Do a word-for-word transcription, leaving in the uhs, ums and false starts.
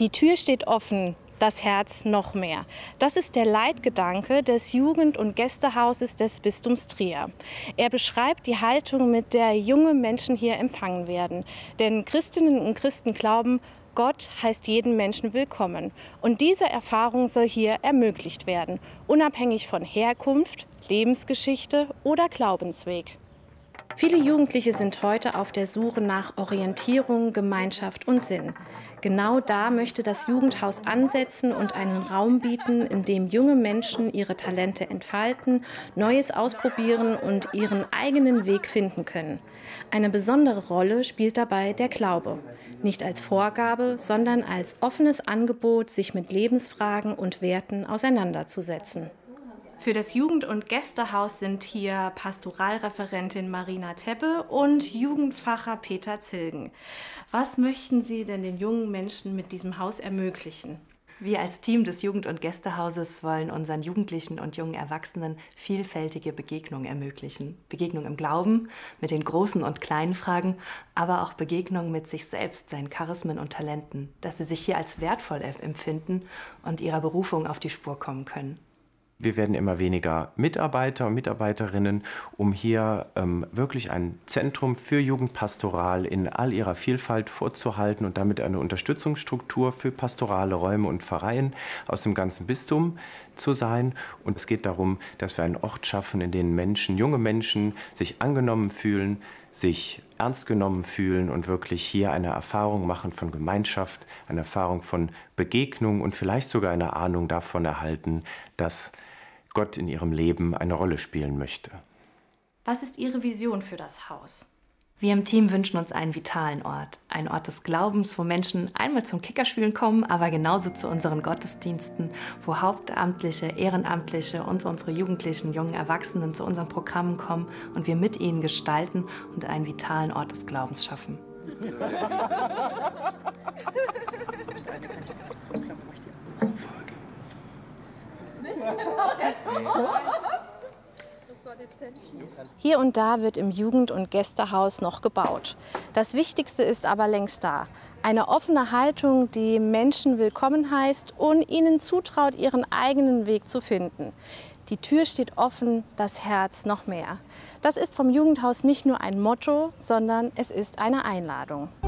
Die Tür steht offen, das Herz noch mehr. Das ist der Leitgedanke des Jugend- und Gästehauses des Bistums Trier. Er beschreibt die Haltung, mit der junge Menschen hier empfangen werden. Denn Christinnen und Christen glauben, Gott heißt jeden Menschen willkommen. Und diese Erfahrung soll hier ermöglicht werden, unabhängig von Herkunft, Lebensgeschichte oder Glaubensweg. Viele Jugendliche sind heute auf der Suche nach Orientierung, Gemeinschaft und Sinn. Genau da möchte das Jugendhaus ansetzen und einen Raum bieten, in dem junge Menschen ihre Talente entfalten, Neues ausprobieren und ihren eigenen Weg finden können. Eine besondere Rolle spielt dabei der Glaube. Nicht als Vorgabe, sondern als offenes Angebot, sich mit Lebensfragen und Werten auseinanderzusetzen. Für das Jugend- und Gästehaus sind hier Pastoralreferentin Marina Teppe und Jugendfacher Peter Zilgen. Was möchten Sie denn den jungen Menschen mit diesem Haus ermöglichen? Wir als Team des Jugend- und Gästehauses wollen unseren Jugendlichen und jungen Erwachsenen vielfältige Begegnungen ermöglichen. Begegnung im Glauben, mit den großen und kleinen Fragen, aber auch Begegnungen mit sich selbst, seinen Charismen und Talenten, dass sie sich hier als wertvoll empfinden und ihrer Berufung auf die Spur kommen können. Wir werden immer weniger Mitarbeiter und Mitarbeiterinnen, um hier ähm, wirklich ein Zentrum für Jugendpastoral in all ihrer Vielfalt vorzuhalten und damit eine Unterstützungsstruktur für pastorale Räume und Pfarreien aus dem ganzen Bistum zu sein. Und es geht darum, dass wir einen Ort schaffen, in dem Menschen, junge Menschen sich angenommen fühlen, sich ernst genommen fühlen und wirklich hier eine Erfahrung machen von Gemeinschaft, eine Erfahrung von Begegnung und vielleicht sogar eine Ahnung davon erhalten, dass Gott in ihrem Leben eine Rolle spielen möchte. Was ist Ihre Vision für das Haus? Wir im Team wünschen uns einen vitalen Ort, einen Ort des Glaubens, wo Menschen einmal zum Kickerspielen kommen, aber genauso zu unseren Gottesdiensten, wo Hauptamtliche, Ehrenamtliche und unsere Jugendlichen, jungen Erwachsenen zu unseren Programmen kommen und wir mit ihnen gestalten und einen vitalen Ort des Glaubens schaffen. Hier und da wird im Jugend- und Gästehaus noch gebaut. Das Wichtigste ist aber längst da. Eine offene Haltung, die Menschen willkommen heißt und ihnen zutraut, ihren eigenen Weg zu finden. Die Tür steht offen, das Herz noch mehr. Das ist vom Jugendhaus nicht nur ein Motto, sondern es ist eine Einladung.